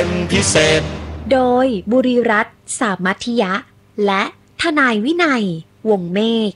พิเศษโดยบุรีรัตน์สามัคคียะและทนายวินัยวงศ์เมฆ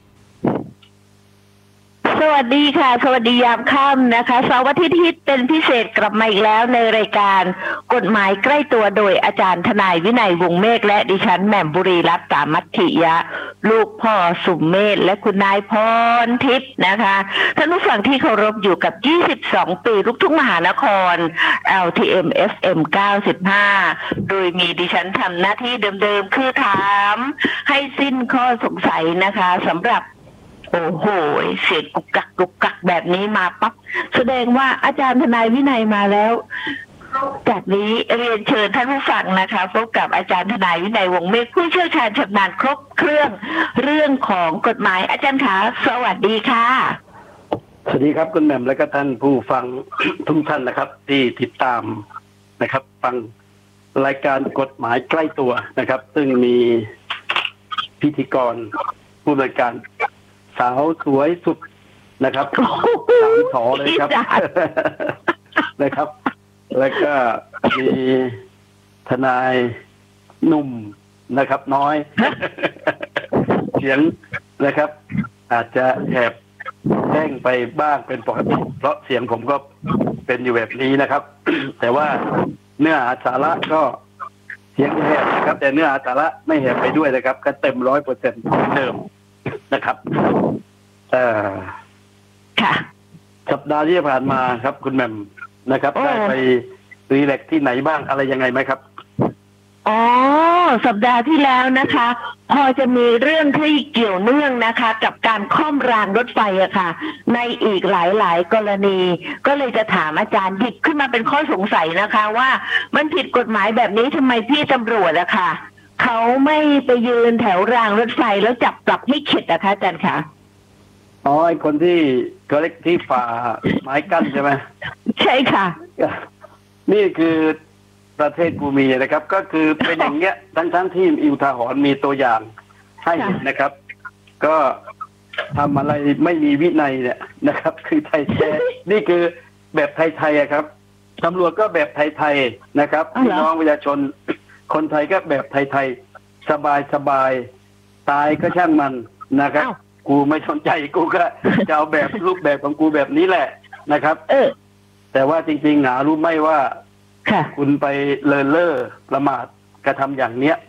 สวัสดีค่ะสวัสดียามค่ำนะคะเสาร์อาทิตย์ฮิตเป็นพิเศษกลับมาอีกแล้วในรายการกฎหมายใกล้ตัวโดยอาจารย์ทนายวินัยวงศ์เมฆและดิฉันแหม่มบุรีรัตน์สามัคคียะลูกพ่อสุมเมธและคุณนายพรทิพย์นะคะท่านผู้ฟังที่เคารพอยู่กับ22ปีลูกทุ่งมหานคร LTM FM 95โดยมีดิฉันทำหน้าที่เดิมๆคือถามให้สิ้นข้อสงสัยนะคะสำหรับโอ้โหเสียงกุกกักกุกกักแบบนี้มาปั๊บแสดงว่าอาจารย์ทนายวินัยมาแล้วจากนี้เรียนเชิญท่านผู้ฟังนะคะพบกับอาจารย์ทนายวินัยวงศ์เมฆผู้เชี่ยวชาญชำนาญครบเครื่องของกฎหมายอาจารย์ขาสวัสดีค่ะสวัสดีครับคุณแหม่มและก็ท่านผู้ฟัง ทุกท่านนะครับที่ติดตามนะครับฟังรายการกฎหมายใกล้ตัวนะครับซึ่งมีพิธีกรผู้บริการสาวสวยสุดนะครับสามสอเลยครับนะครับแล้วก็มีทนายหนุ่มนะครับน้อยเสียงนะครับอาจจะแหบแห้งไปบ้างเป็นปกติเพราะเสียงผมก็เป็นอยู่แบบนี้นะครับ แต่ว่าเนื้อหาสาระก็เสียงแหบนะครับแต่เนื้อหาสาระไม่แหบไปด้วยนะครับก็เต็ม 100% เดิมนะครับค่ะสัปดาห์ที่ผ่านมาครับคุณแหม่มนะครับได้ไปรีแลกซ์ที่ไหนบ้างอะไรยังไงไหมครับอ๋อสัปดาห์ที่แล้วนะคะพอจะมีเรื่องที่เกี่ยวเนื่องนะคะกับการค่อมรางรถไฟอะค่ะในอีกหลายกรณีก็เลยจะถามอาจารย์หยิบขึ้นมาเป็นข้อสงสัยนะคะว่ามันผิดกฎหมายแบบนี้ทำไมพี่ตำรวจอะค่ะเขาไม่ไปยืนแถวรางรถไฟแล้วจับปรับให้เข็ดนะคะอาจารย์คะอ๋อไอคนที่ก็เล็กที่ฝ่าไม้กั้นใช่ไหมใช่ค่ะนี่คือประเทศกูมีนะครับก็คือเป็นอย่างเงี้ยทั้งที่อุทาหรณ์มีตัวอย่างให้เห็นนะครับก็ทำอะไรไม่มีวินัยเนี่ยนะครับคือไทยแท้นี่คือแบบไทยๆครับตำรวจก็แบบไทยๆนะครับพี่น้องประชาชนคนไทยก็แบบไทยๆสบายตายก็ช่างมันนะครับกูไม่สนใจกูก็จะเอาแบบรูปแบบของกูแบบนี้แหละนะครับแต่ว่าจริงๆหารู้ไหมว่าคุณไปเลินเล่อประมาทกระทำอย่างเนี้ย